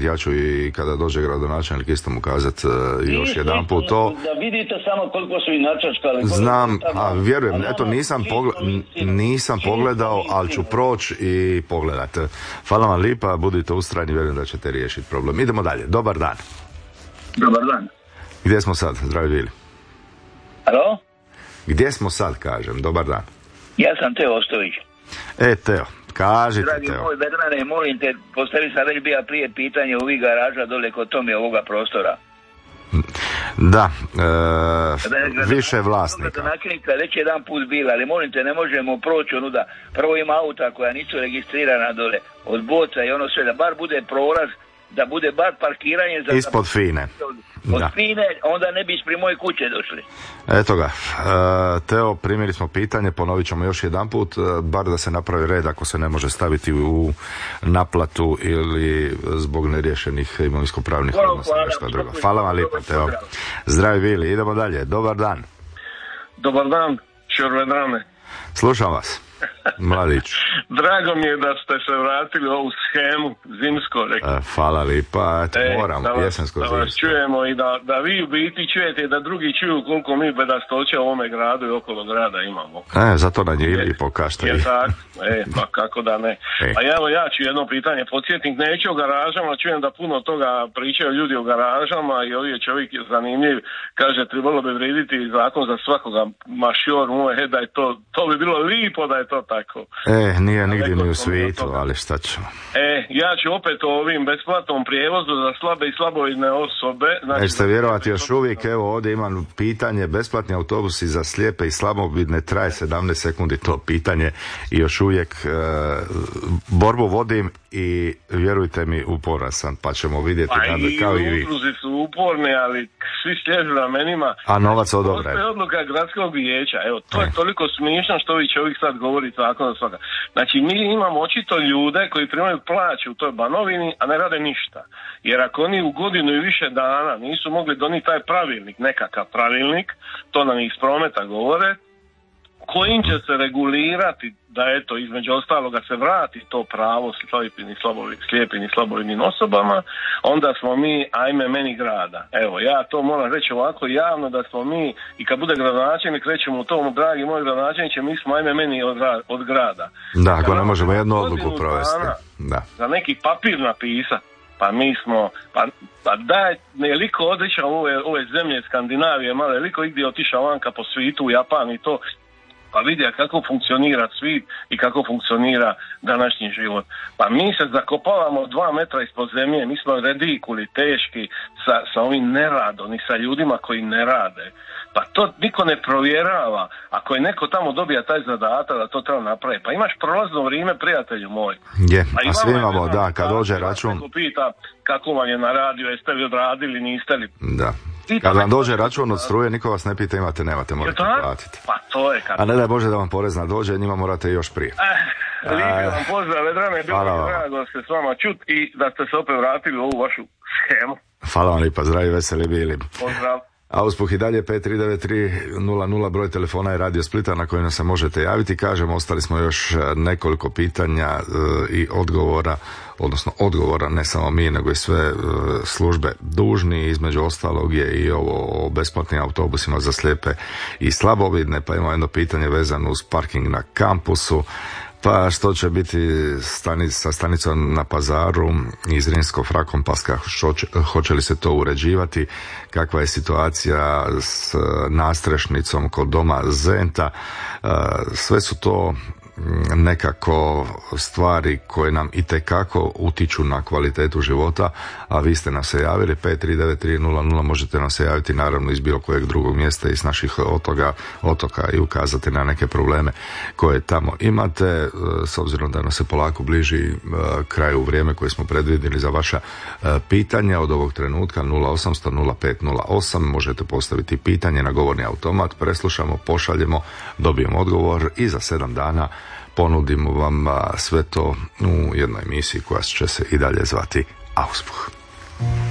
ja ću i kada dođe gradonačelnik isto mu kazati još jedan put to. Da vidite samo koliko su i načačkali. Znam, a vjerujem, eto nisam pogledao, ali ću proći i pogledati. Hvala vam lipa, budite ustrajni, vjerujem da ćete riješiti problem. Idemo dalje, dobar dan. Dobar dan. Gdje smo sad, zdravi bili? Alo? Gdje smo sad, kažem, dobar dan. Ja sam Teo Ostojić. Teo, kažite Dragi Teo. moj veterane, molim te, postavili sam već bija prije pitanje ovih garaža dole kod tome ovoga prostora. Da, više vlasnika. Već jedan put bila, ali molim te, ne možemo proći ono da prvo ima auta koja nisu registrirana dole od boca i ono sve, da bar bude prolaz, da bude bar parkiranje za... Ispod Fine. Od Fine, onda ne bi ispred moje kuće došli. Eto ga, Teo, primili smo pitanje, ponovit ćemo još jedan put, bar da se napravi red ako se ne može staviti u naplatu ili zbog neriješenih imovinsko-pravnih odnosa, nešto drugo. Hvala vam lijepo, Teo. Zdravi bili, idemo dalje. Dobar dan. Dobar dan, Čorvedrane. Slušam vas, mladić. Drago mi je da ste se vratili u ovu shemu zimsko. Hvala lipa, eto moram, jesensko zimsko. Da vas čujemo i da vi u biti čujete i da drugi čuju koliko mi bedastoća u ovome gradu i okolo grada imamo. Zato na nje i pokažite. Je tako, pa kako da ne. A evo ja ću jedno pitanje podsjetnik, neću o garažama, čujem da puno toga pričaju ljudi o garažama i ovdje je čovjek zanimljiv, kaže trebalo bi vrijediti zakon za svakoga, mašior moj, da je to bi bilo lipo da je to tako. Nije nigdje ni u svijetu, ali šta ćemo. Ja ću opet o ovim besplatnom prijevozu za slabe i slabovidne osobe. Znači, nećete vjerovati, još uvijek, evo ovdje imam pitanje, besplatni autobusi za slijepe i slabovidne, traje 17 sekundi to pitanje i još uvijek borbu vodim i vjerujte mi uporan sam, pa ćemo vidjeti kao i vi. Udruzi su uporni, ali svi sliježu ramenima. A novac odobren. Postoje odluka gradskog vijeća, evo to je toliko smiješno što vi čovjek sad govori zakon za svaka. Znači mi imamo očito ljude koji primaju plaću u toj Banovini, a ne rade ništa. Jer ako oni u godinu i više dana nisu mogli donijeti taj pravilnik, nekakav pravilnik, to nam iz prometa govore, kojim će se regulirati da eto između ostaloga se vrati to pravo slijepim i slabovidnim osobama, onda smo mi ajme meni grada. Evo ja to moram reći ovako javno da smo mi i kad bude gradonačelnik rećemo u tomu dragi moj gradonačelniče mi smo ajme meni od grada. Da, ako ne možemo jednu odluku provesti. Da. Za neki papir napisati. Pa mi smo, pa daj, ne liko otišao ove zemlje Skandinavije, malo je liko igdje otišao vanka po svijetu u Japan i to, pa vidja kako funkcionira svijet i kako funkcionira današnji život. Pa mi se zakopavamo 2 metra ispod zemlje, mi smo redikuli, teški sa ovim neradom i sa ljudima koji ne rade. Pa to niko ne provjerava. Ako je neko tamo dobija taj zadatak da to treba napraviti, pa imaš prolazno vrijeme, prijatelju moj. A svi imamo, da, kad dođe račun. Neko pita kako vam je na radiju, jeste li odradili, niste li. Da. Kad vam dođe račun od struje, niko vas ne pita nemate, morate platiti. Pa to je kako. A ne daj Bože da vam porezna dođe, njima morate još prije. Lijepi vam pozdrav, Vedrane, bilo mi drago se s vama čut i da ste se opet vratili u ovu vašu schemu. Hvala vam lipa, zdravi, veseli bili. Pozdrav. A usput i dalje 539300 broj telefona je Radio Splita na koji nam se možete javiti. Kažem, ostali smo još nekoliko pitanja i odgovora, ne samo mi, nego i sve službe dužni. Između ostalog je i ovo o besplatnim autobusima za slijepe i slabovidne, pa imamo jedno pitanje vezano uz parking na kampusu. Pa što će biti sa stanicom na Pazaru iz Rimsko-Frakompaska, hoće li se to uređivati, kakva je situacija s nastrešnicom kod doma Zenta, sve su to nekako stvari koje nam itekako utiču na kvalitetu života, a vi ste nam se javili 539300, možete nam se javiti naravno iz bilo kojeg drugog mjesta iz naših otoka i ukazati na neke probleme koje tamo imate, s obzirom da nam se polako bliži kraju vrijeme koje smo predvidjeli za vaša pitanja. Od ovog trenutka 0800 0508 možete postaviti pitanje na govorni automat, preslušamo, pošaljemo, dobijemo odgovor i za 7 dana ponudimo vam sve to u jednoj emisiji koja će se i dalje zvati Auspuh.